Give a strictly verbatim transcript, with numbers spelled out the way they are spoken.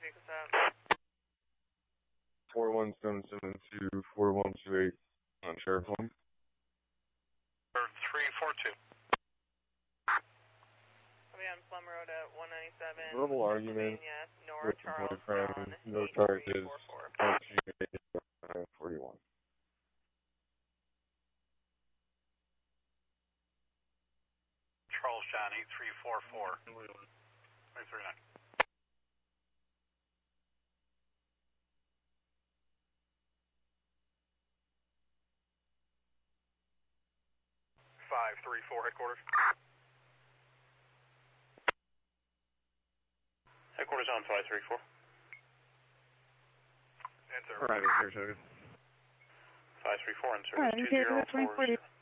vehicle stop. four one seven seven two, four one two eight on Sheriff Home. three four two. I'll be on Plum Road at one ninety-seven. Verbal argument North with the boyfriend. No charges. forty-one. Charles John eight three four four. three three nine. five three four headquarters. Headquarters on five three four. Answer. Alright, it's here, five three four and service two zero four zero.